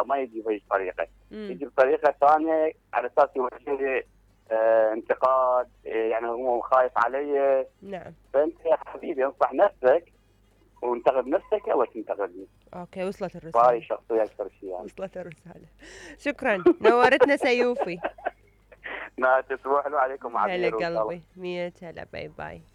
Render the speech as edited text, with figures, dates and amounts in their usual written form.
ما يجي بهي الطريقه، يجي بطريقه ثانيه على اساس يوجه لي انتقاد، يعني هو خايف علي. نعم. فانت يا حبيبي انصح نفسك وانتقد نفسك اول تنتقدني. اوكي، وصلت فهاي الرسالة. الشخصيه اكثر شيء يعني. وصلت الرسالة. شكرا، نورتنا سيوفي. ما تسمح له عليكم هلا عبير وان شاء الله. قلبي، 100 هلا، باي باي.